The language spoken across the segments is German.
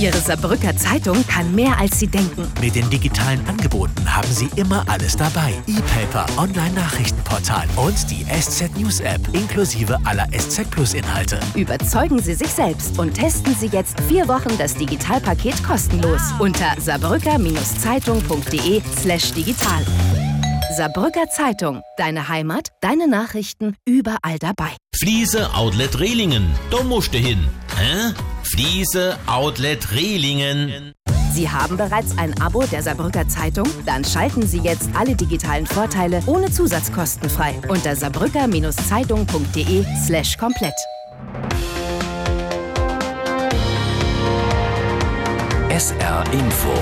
Ihre Saarbrücker Zeitung kann mehr, als Sie denken. Mit den digitalen Angeboten haben Sie immer alles dabei. E-Paper, Online-Nachrichtenportal und die SZ News App inklusive aller SZ Plus Inhalte. Überzeugen Sie sich selbst und testen Sie jetzt 4 Wochen das Digitalpaket kostenlos unter saarbrücker-zeitung.de/digital. Saarbrücker Zeitung. Deine Heimat, deine Nachrichten, überall dabei. Fliese Outlet Rehlingen. Da musst du hin. Hä? Fliese Outlet Rehlingen. Sie haben bereits ein Abo der Saarbrücker Zeitung? Dann schalten Sie jetzt alle digitalen Vorteile ohne Zusatzkosten frei unter saarbrücker-zeitung.de/komplett. SR Info.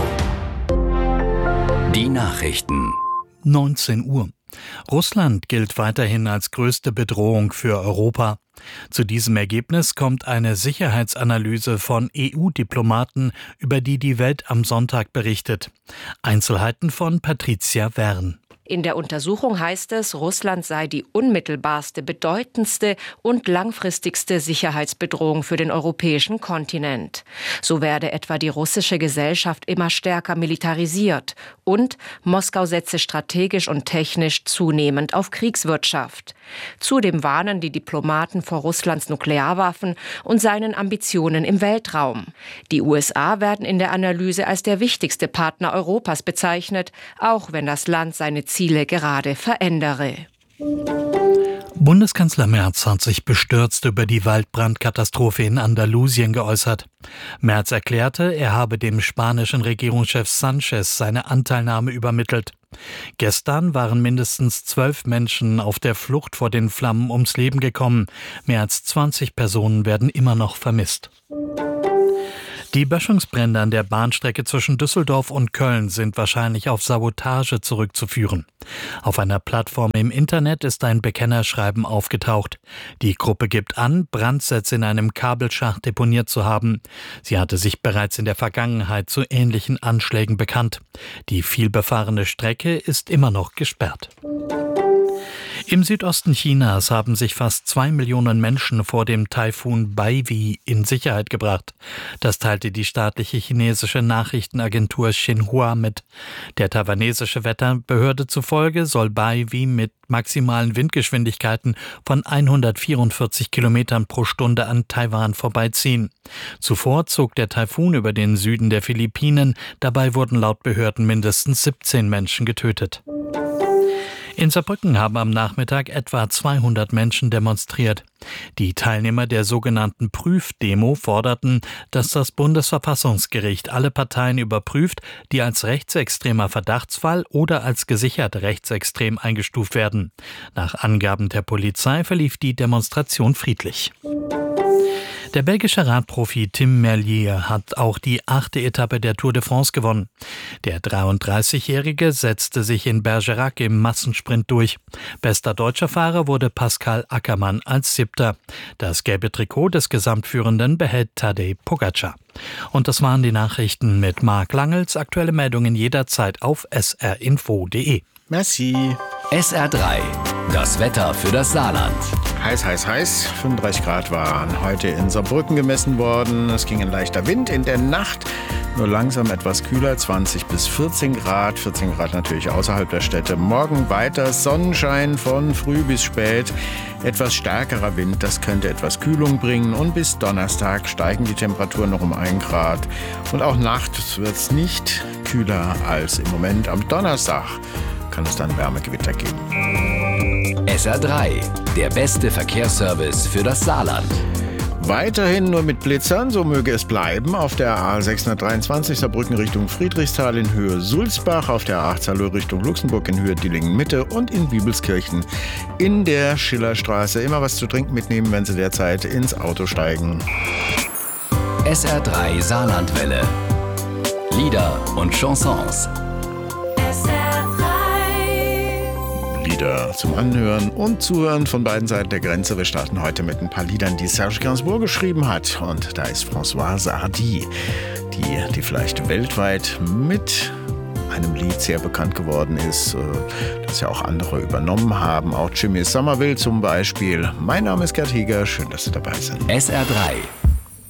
Die Nachrichten. 19 Uhr. Russland gilt weiterhin als größte Bedrohung für Europa. Zu diesem Ergebnis kommt eine Sicherheitsanalyse von EU-Diplomaten, über die die Welt am Sonntag berichtet. Einzelheiten von Patricia Wern. In der Untersuchung heißt es, Russland sei die unmittelbarste, bedeutendste und langfristigste Sicherheitsbedrohung für den europäischen Kontinent. So werde etwa die russische Gesellschaft immer stärker militarisiert und Moskau setze strategisch und technisch zunehmend auf Kriegswirtschaft. Zudem warnen die Diplomaten vor Russlands Nuklearwaffen und seinen Ambitionen im Weltraum. Die USA werden in der Analyse als der wichtigste Partner Europas bezeichnet, auch wenn das Land seine Ziele gerade verändere. Bundeskanzler Merz hat sich bestürzt über die Waldbrandkatastrophe in Andalusien geäußert. Merz erklärte, er habe dem spanischen Regierungschef Sánchez seine Anteilnahme übermittelt. Gestern waren mindestens 12 Menschen auf der Flucht vor den Flammen ums Leben gekommen. Mehr als 20 Personen werden immer noch vermisst. Die Böschungsbrände an der Bahnstrecke zwischen Düsseldorf und Köln sind wahrscheinlich auf Sabotage zurückzuführen. Auf einer Plattform im Internet ist ein Bekennerschreiben aufgetaucht. Die Gruppe gibt an, Brandsätze in einem Kabelschacht deponiert zu haben. Sie hatte sich bereits in der Vergangenheit zu ähnlichen Anschlägen bekannt. Die vielbefahrene Strecke ist immer noch gesperrt. Im Südosten Chinas haben sich fast 2 Millionen Menschen vor dem Taifun Baiwi in Sicherheit gebracht. Das teilte die staatliche chinesische Nachrichtenagentur Xinhua mit. Der taiwanesische Wetterbehörde zufolge soll Baiwi mit maximalen Windgeschwindigkeiten von 144 Kilometern pro Stunde an Taiwan vorbeiziehen. Zuvor zog der Taifun über den Süden der Philippinen. Dabei wurden laut Behörden mindestens 17 Menschen getötet. In Saarbrücken haben am Nachmittag etwa 200 Menschen demonstriert. Die Teilnehmer der sogenannten Prüfdemo forderten, dass das Bundesverfassungsgericht alle Parteien überprüft, die als rechtsextremer Verdachtsfall oder als gesichert rechtsextrem eingestuft werden. Nach Angaben der Polizei verlief die Demonstration friedlich. Der belgische Radprofi Tim Merlier hat auch die 8. Etappe der Tour de France gewonnen. Der 33-Jährige setzte sich in Bergerac im Massensprint durch. Bester deutscher Fahrer wurde Pascal Ackermann als 7. Das gelbe Trikot des Gesamtführenden behält Tadej Pogacar. Und das waren die Nachrichten mit Marc Langels. Aktuelle Meldungen jederzeit auf srinfo.de. Merci. SR3, das Wetter für das Saarland. Heiß, heiß, heiß. 35 Grad waren heute in Saarbrücken gemessen worden. Es ging ein leichter Wind in der Nacht. Nur langsam etwas kühler, 20 bis 14 Grad. 14 Grad natürlich außerhalb der Städte. Morgen weiter Sonnenschein von früh bis spät. Etwas stärkerer Wind, das könnte etwas Kühlung bringen. Und bis Donnerstag steigen die Temperaturen noch um 1 Grad. Und auch nachts wird es nicht kühler als im Moment. Am Donnerstag kann es dann Wärmegewitter geben. SR3, der beste Verkehrsservice für das Saarland. Weiterhin nur mit Blitzern, so möge es bleiben. Auf der A623 Saarbrücken Richtung Friedrichsthal in Höhe Sulzbach, auf der A8 Saarlouis Richtung Luxemburg in Höhe Dillingen-Mitte und in Wiebelskirchen in der Schillerstraße. Immer was zu trinken mitnehmen, wenn Sie derzeit ins Auto steigen. SR3 Saarlandwelle. Lieder und Chansons. Lieder zum Anhören und Zuhören von beiden Seiten der Grenze. Wir starten heute mit ein paar Liedern, die Serge Gainsbourg geschrieben hat. Und da ist Françoise Hardy, die vielleicht weltweit mit einem Lied sehr bekannt geworden ist, das ja auch andere übernommen haben. Auch Jimmy Somerville zum Beispiel. Mein Name ist Gerd Heger. Schön, dass Sie dabei sind. SR3.